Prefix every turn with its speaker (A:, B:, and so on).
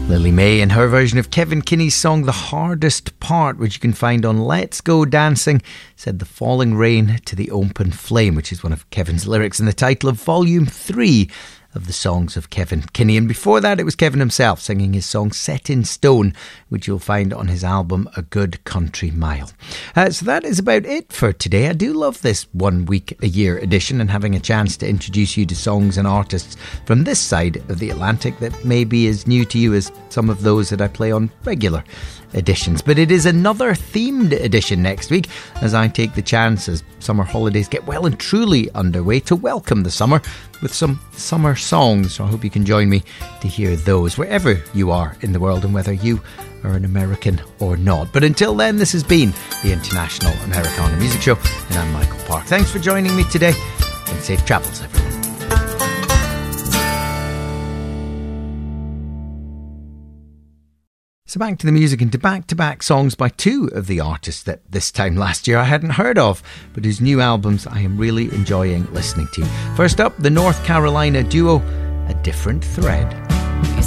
A: Lily May and her version of Kevin Kinney's song The Hardest Part, which you can find on Let's Go Dancing, said the falling rain to the open flame, which is one of Kevin's lyrics in the title of Volume 3 of the songs of Kevin Kinney. And before that, it was Kevin himself singing his song Set in Stone, which you'll find on his album A Good Country Mile. So that is about it for today. I do love this 1 week a year edition and having a chance to introduce you to songs and artists from this side of the Atlantic that may be as new to you as some of those that I play on regular editions. But it is another themed edition next week as I take the chance, as summer holidays get well and truly underway, to welcome the summer with some summer songs. So I hope you can join me to hear those wherever you are in the world and whether you are an American or not. But until then, this has been the International Americana Music Show and I'm Michael Park. Thanks for joining me today and safe travels, everyone. So back to the music and to back-to-back songs by two of the artists that this time last year I hadn't heard of, but whose new albums I am really enjoying listening to. First up, the North Carolina duo, A Different Thread.